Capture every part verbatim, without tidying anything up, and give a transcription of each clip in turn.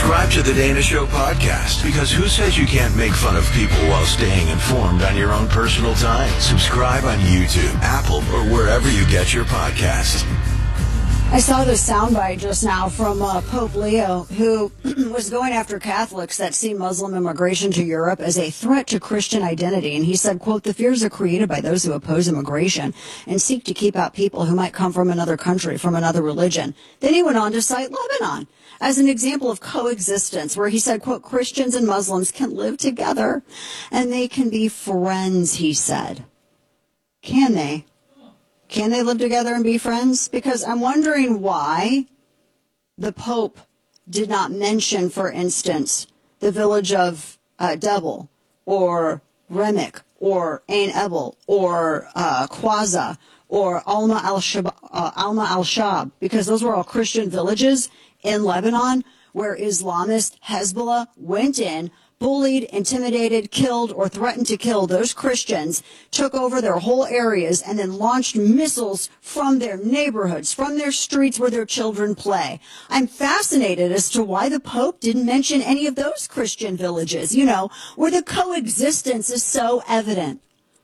Subscribe to the Dana Show podcast, because who says you can't make fun of people while staying informed on your own personal time? Subscribe on YouTube, Apple, or wherever you get your podcasts. I saw this soundbite just now from uh, Pope Leo, who was going after Catholics that see Muslim immigration to Europe as a threat to Christian identity. And he said, quote, "The fears are created by those who oppose immigration and seek to keep out people who might come from another country, from another religion." Then he went on to cite Lebanon as an example of coexistence, where he said, quote, "Christians and Muslims can live together and they can be friends," he said. Can they? Can they live together and be friends? Because I'm wondering why the Pope did not mention, for instance, the village of uh, Debel or Remik or Ain Ebel or uh, Kwaza or Alma al-Shab, uh, Alma al-Shab, because those were all Christian villages in Lebanon where Islamist Hezbollah went in, bullied, intimidated, killed, or threatened to kill those Christians, took over their whole areas, and then launched missiles from their neighborhoods, from their streets where their children play. I'm fascinated as to why the Pope didn't mention any of those Christian villages, you know, where the coexistence is so evident.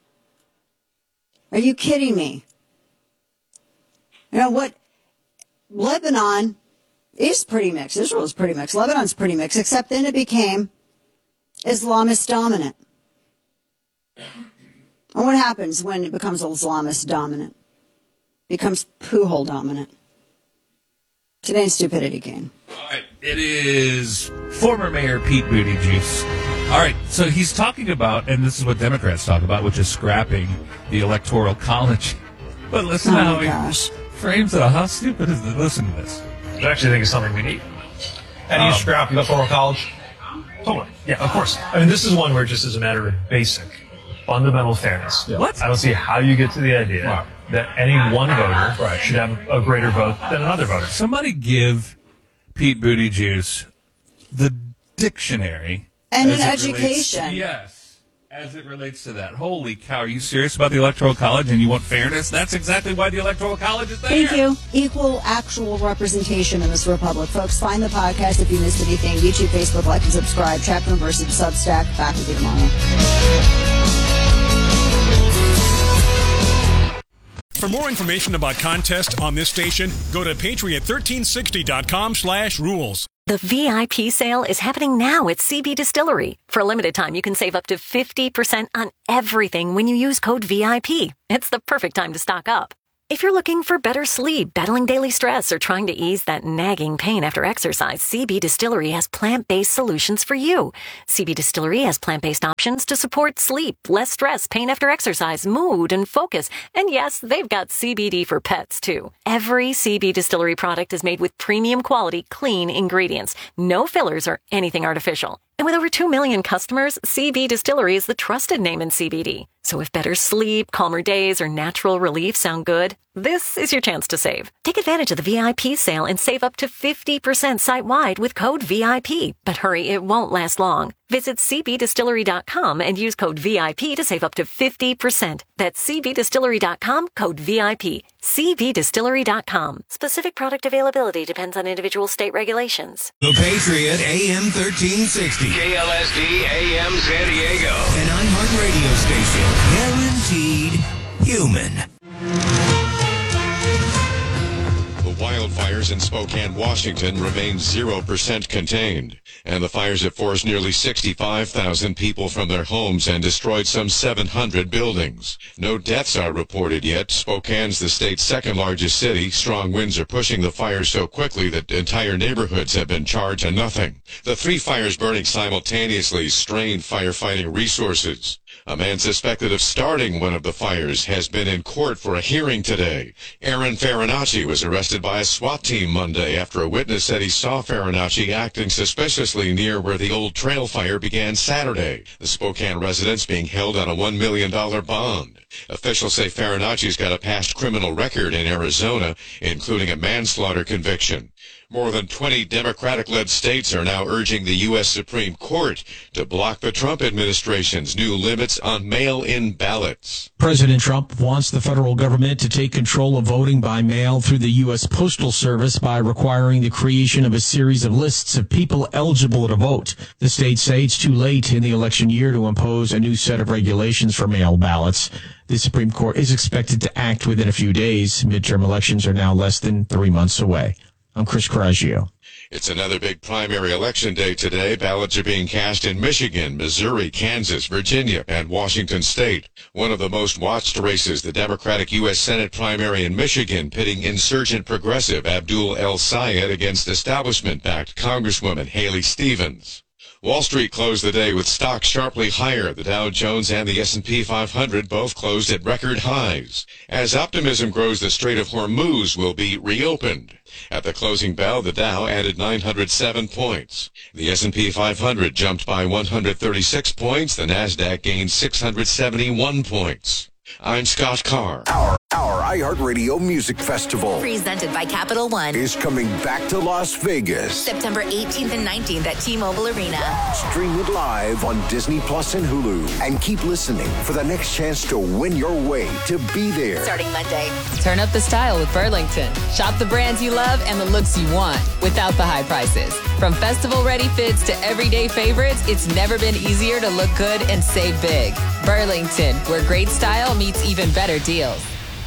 Are you kidding me? You know what? Lebanon is pretty mixed. Israel is pretty mixed. Lebanon's pretty mixed, except then it became Islamist dominant. And what happens when it becomes Islamist dominant? Becomes poo-hole dominant. Today's Stupidity Game. All right, it is former Mayor Pete Buttigieg. All right, so he's talking about, and this is what Democrats talk about, which is scrapping the Electoral College. But listen oh to how my he gosh. frames it. How stupid is this? Listen to this. I actually think it's something we need. And um, you scrap the Electoral College? Totally. Yeah, of course. I mean, this is one where just as a matter of basic, fundamental fairness. Yeah. What? I don't see how you get to the idea wow. that any one voter right. should have a greater vote than another voter. Somebody give Pete Buttigieg the dictionary. And an education. Relates, yes. As it relates to that. Holy cow, are you serious about the Electoral College and you want fairness? That's exactly why the Electoral College is there. Thank you. Equal actual representation in this republic. Folks, find the podcast if you missed anything. YouTube, Facebook, like and subscribe. Chapter and verse of Substack. Back with you tomorrow. For more information about contests on this station, go to patriot thirteen sixty dot com slash rules. The V I P sale is happening now at C B Distillery. For a limited time, you can save up to fifty percent on everything when you use code V I P. It's the perfect time to stock up. If you're looking for better sleep, battling daily stress, or trying to ease that nagging pain after exercise, C B Distillery has plant-based solutions for you. C B Distillery has plant-based options to support sleep, less stress, pain after exercise, mood, and focus. And yes, they've got C B D for pets, too. Every C B Distillery product is made with premium quality, clean ingredients. No fillers or anything artificial. And with over two million customers, C B Distillery is the trusted name in C B D. So if better sleep, calmer days, or natural relief sound good, this is your chance to save. Take advantage of the V I P sale and save up to fifty percent site-wide with code V I P. But hurry, it won't last long. Visit c b distillery dot com and use code V I P to save up to fifty percent. That's c b distillery dot com, code V I P. c b distillery dot com. Specific product availability depends on individual state regulations. The Patriot A M thirteen sixty. K L S D A M San Diego. An iHeart radio station. Guaranteed human. The wildfires in Spokane, Washington remain zero percent contained, and the fires have forced nearly sixty-five thousand people from their homes and destroyed some seven hundred buildings. No deaths are reported yet. Spokane's the state's second largest city. Strong winds are pushing the fires so quickly that entire neighborhoods have been charred to nothing. The three fires burning simultaneously strained firefighting resources. A man suspected of starting one of the fires has been in court for a hearing today. Aaron Farinacci was arrested by a SWAT team Monday after a witness said he saw Farinacci acting suspiciously near where the old trail fire began Saturday. The Spokane resident's being held on a one million dollars bond. Officials say Farinacci's got a past criminal record in Arizona, including a manslaughter conviction. More than twenty Democratic-led states are now urging the U S Supreme Court to block the Trump administration's new limits on mail-in ballots. President Trump wants the federal government to take control of voting by mail through the U S Postal Service by requiring the creation of a series of lists of people eligible to vote. The states say it's too late in the election year to impose a new set of regulations for mail ballots. The Supreme Court is expected to act within a few days. Midterm elections are now less than three months away. I'm Chris Coraggio. It's another big primary election day today. Ballots are being cast in Michigan, Missouri, Kansas, Virginia, and Washington State. One of the most watched races, the Democratic U S Senate primary in Michigan, pitting insurgent progressive Abdul El-Sayed against establishment-backed Congresswoman Haley Stevens. Wall Street closed the day with stocks sharply higher. The Dow Jones and the S and P five hundred both closed at record highs. As optimism grows, the Strait of Hormuz will be reopened. At the closing bell, the Dow added nine hundred seven points. The S and P five hundred jumped by one hundred thirty-six points. The Nasdaq gained six hundred seventy-one points. I'm Scott Carr. Our, our iHeartRadio Music Festival, presented by Capital One, is coming back to Las Vegas. September eighteenth and nineteenth at T-Mobile Arena. Stream it live on Disney Plus and Hulu. And keep listening for the next chance to win your way to be there. Starting Monday. Turn up the style with Burlington. Shop the brands you love and the looks you want without the high prices. From festival-ready fits to everyday favorites, it's never been easier to look good and save big. Burlington, where great style meets even better deals.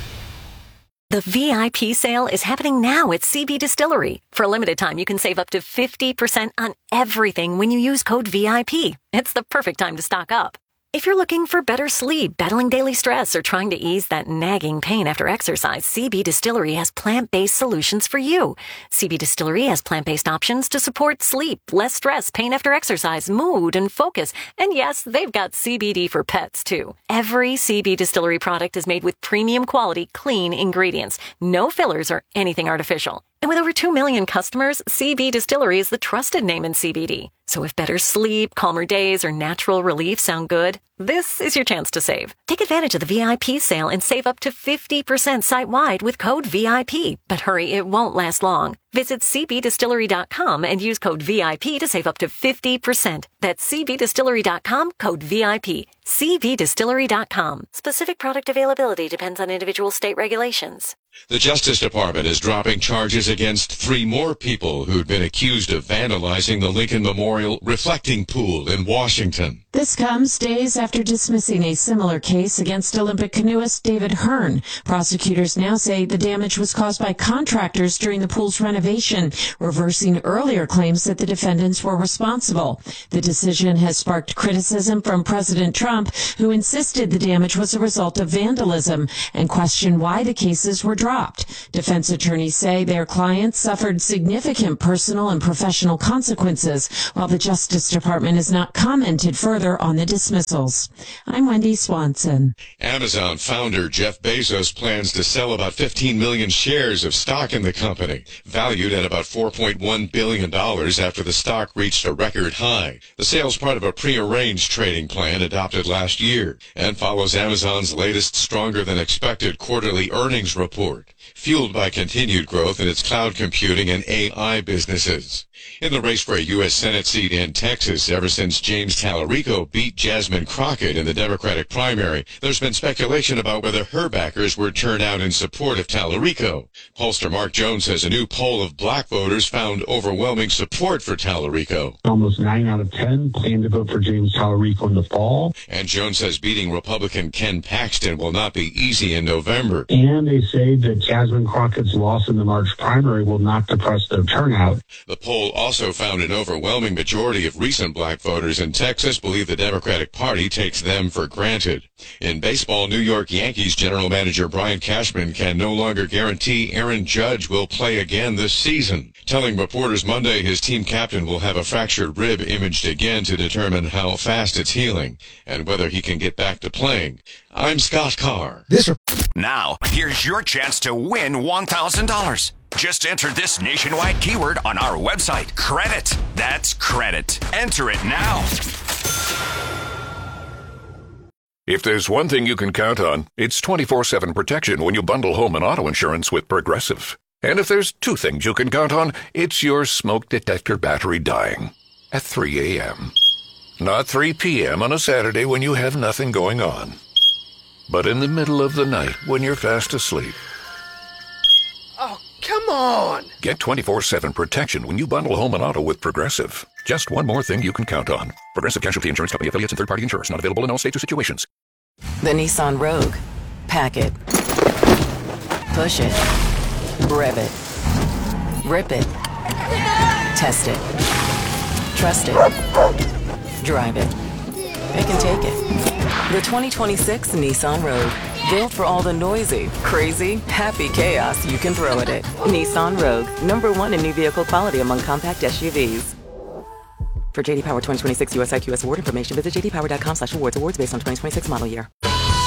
The V I P sale is happening now at C B Distillery. For a limited time, you can save up to fifty percent on everything when you use code V I P. It's the perfect time to stock up. If you're looking for better sleep, battling daily stress, or trying to ease that nagging pain after exercise, C B Distillery has plant-based solutions for you. C B Distillery has plant-based options to support sleep, less stress, pain after exercise, mood, and focus. And yes, they've got C B D for pets, too. Every C B Distillery product is made with premium quality, clean ingredients. No fillers or anything artificial. And with over two million customers, C B Distillery is the trusted name in C B D. So if better sleep, calmer days, or natural relief sound good, this is your chance to save. Take advantage of the V I P sale and save up to fifty percent site-wide with code V I P. But hurry, it won't last long. Visit c b distillery dot com and use code V I P to save up to fifty percent. That's c b distillery dot com, code V I P. c b distillery dot com. Specific product availability depends on individual state regulations. The Justice Department is dropping charges against three more people who'd been accused of vandalizing the Lincoln Memorial reflecting pool in Washington. This comes days after dismissing a similar case against Olympic canoeist David Hearn. Prosecutors now say the damage was caused by contractors during the pool's renovation, reversing earlier claims that the defendants were responsible. The decision has sparked criticism from President Trump, who insisted the damage was a result of vandalism and questioned why the cases were dropped. Defense attorneys say their clients suffered significant personal and professional consequences, while the Justice Department has not commented further on the dismissals. I'm Wendy Swanson. Amazon founder Jeff Bezos plans to sell about fifteen million shares of stock in the company, valued at about four point one billion dollars after the stock reached a record high. The sale's part of a prearranged trading plan adopted last year and follows Amazon's latest stronger-than-expected quarterly earnings report, fueled by continued growth in its cloud computing and A I businesses. In the race for a U S Senate seat in Texas, ever since James Tallarico beat Jasmine Crockett in the Democratic primary, there's been speculation about whether her backers would turn out in support of Tallarico. Pollster Mark Jones says a new poll of black voters found overwhelming support for Tallarico. Almost nine out of ten plan to vote for James Tallarico in the fall. And Jones says beating Republican Ken Paxton will not be easy in November. And they say that Jasmine Crockett's loss in the March primary will not depress their turnout. The poll also found an overwhelming majority of recent black voters in Texas believe the Democratic Party takes them for granted. In baseball, New York Yankees general manager Brian Cashman can no longer guarantee Aaron Judge will play again this season, telling reporters Monday his team captain will have a fractured rib imaged again to determine how fast it's healing and whether he can get back to playing. I'm Scott Carr. This now, here's your chance to win one thousand dollars. Just enter this nationwide keyword on our website, credit. That's credit. Enter it now. If there's one thing you can count on, it's twenty-four seven protection when you bundle home and auto insurance with Progressive. And if there's two things you can count on, it's your smoke detector battery dying at three a.m. Not three p.m. on a Saturday when you have nothing going on, but in the middle of the night when you're fast asleep. Oh, come on! Get twenty-four seven protection when you bundle home and auto with Progressive. Just one more thing you can count on. Progressive Casualty Insurance Company affiliates and third-party insurers. Not available in all states or situations. The Nissan Rogue. Pack it. Push it. Rev it. Rip it. Test it. Trust it. Drive it. It can take it. The twenty twenty-six Nissan Rogue. Built for all the noisy, crazy, happy chaos you can throw at it. Nissan Rogue. Number one in new vehicle quality among compact S U Vs. For J D Power twenty twenty-six U S I Q S award information, visit j d power dot com slash awards. Awards based on twenty twenty-six model year.